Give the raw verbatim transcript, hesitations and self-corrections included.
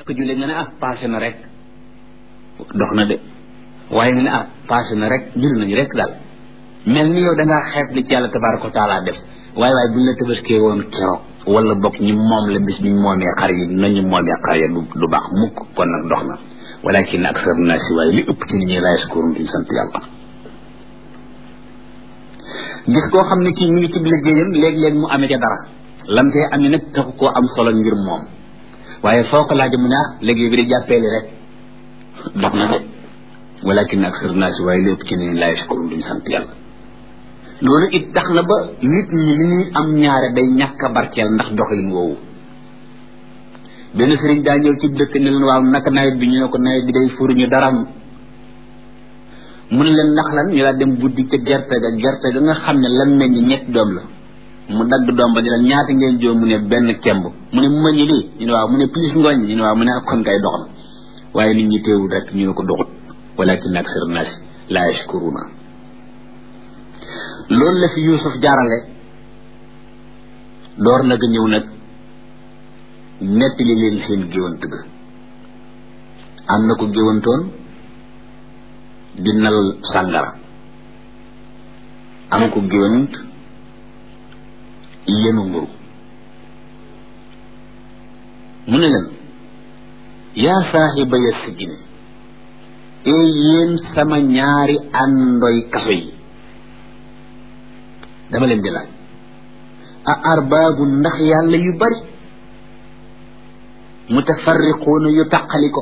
naka julli nga ne ah passé na rek dox na de waaye nga ne ah passé na rek julli nañu rek daal mel ni yow da ngaa xeeb li ci yàlla tabaaraka wa taala def waaye waaye buñ la tabaskee woon keroog wala bokk ñi moom la bis biñ moomee xar yi nañu moomee xar ya du du baax mukk kon nag dox na walakin aksar naasi waaye li ëpp ci nit ñi laa yaskuruun duñ sant yàlla gis koo xam ne kii ñu ngi ci liggéeyam léeg-léeg mu amee ca dara lam tee amee nag taxu koo am solo ngir moom waaye foo ko laaj mu ne ah liggéey bi di jàppeeli rek dox na de walakin aksar naasi waaye li ëpp ci nit ñi laa yaskuruun duñ sant yàlla loolu it tax na ba nit ñi li ñuy am ñaare day ñàkk a barkeel ndax doxalin woowu benn sëriñ daa ñëw ci dëkk ne leen waaw naka nawet bi ñu ne ko nawet bi day furuñu daram mu ne leen ndax lan ñu laa dem buddi ca gerte ga gerte ga nga xam ne lan meññ ñetti doom la mu dagg doom ba ne leen ñaata ngeen jóom mu ne benn kemb mu ne mu mañi lii ñu ne waaw mu ne plus ngooñ ñu ne waaw mu ne ak kon kay dox na waaye nit ñi teewul rek ñu ne ko doxut walakin aksar naasi laa yashkuruuna loolu la fi Yuusuf jaarale door na ga ñëw nag nettali leen seen géwant ga am na ko géwantoon di nal sàngara am ko géwant yenu mburu mu ne leen yaa saaxiba ya sijni ee yéen sama ñaari àndoy kaso yi dama leen di laaj a arbaabu ndax yàlla yu bari mutafarriquuna yu taqali ko